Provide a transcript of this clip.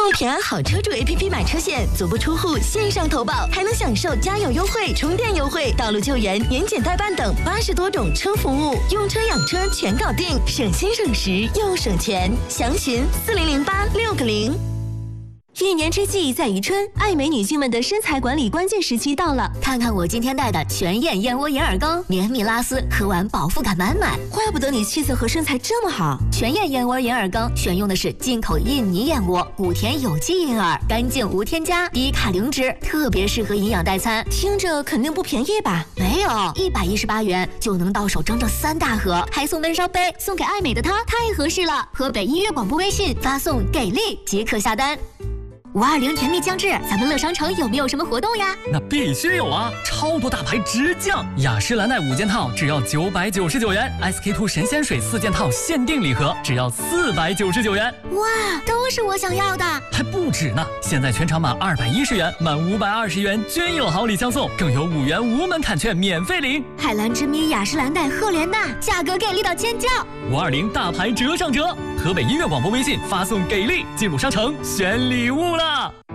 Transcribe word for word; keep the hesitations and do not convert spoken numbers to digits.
用平安好车主 A P P 买车险，足不出户线上投保，还能享受加油优惠、充电优惠、道路救援、年检代办等八十多种车服务，用车养车全搞定，省心省时又省钱。详询四零零八六个零。一年之计在于春，爱美女性们的身材管理关键时期到了。 看看我今天带的全燕燕窝银耳羹，绵密拉丝，喝完饱腹感满满。 怪不得你气色和身材这么好。 全燕燕窝银耳羹选用的是进口印尼燕窝，谷田有机银耳，干净无添加，低卡零脂，特别适合营养代餐。 听着肯定不便宜吧？ 没有，一百一十八元就能到手整整三大盒，还送闷烧杯，送给爱美的她太合适了。河北音乐广播微信发送给力即可下单。五二零甜蜜将至，咱们乐商城有没有什么活动呀？ 那必须有啊！超多大牌直降，雅诗兰黛五件套只要九百九十九元 ，S K two 神仙水四件套限定礼盒只要四百九十九元。 哇，都是我想要的， 还不止呢！现在全场满二百一十元，满五百二十元均有好礼相送，更有五元无门槛券免费领。 海蓝之谜、雅诗兰黛、赫莲娜，价格给力到尖叫！ 五二零大牌折上折，河北音乐广播微信发送给力，进入商城选礼物了。